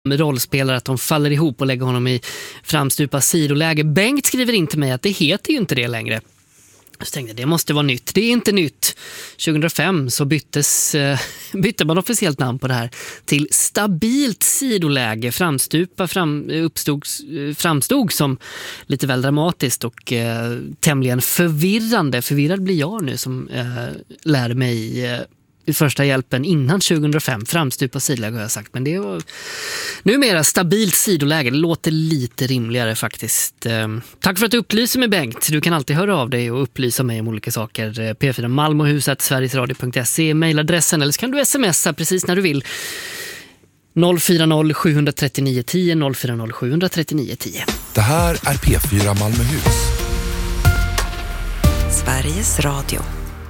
med rollspelare att de faller ihop och lägger honom i framstupa sidoläge. Bengt skriver in till mig att det heter ju inte det längre. Så tänkte jag, det måste vara nytt. Det är inte nytt. 2005 så bytte man officiellt namn på det här till stabilt sidoläge. Framstod som lite väl dramatiskt och tämligen förvirrande. Förvirrad blir jag nu som lärde mig i första hjälpen innan 2005. Framstupa sidoläge har jag sagt. Men det var numera stabilt sidoläge. Det låter lite rimligare faktiskt. Tack för att du upplyser mig, Bengt. Du kan alltid höra av dig och upplysa mig om olika saker. P4 malmohuset@sverigesradio.se mailadressen, eller så kan du smsa precis när du vill. 040 739 10 040 739 10. Det här är P4 Malmöhus. Sveriges Radio.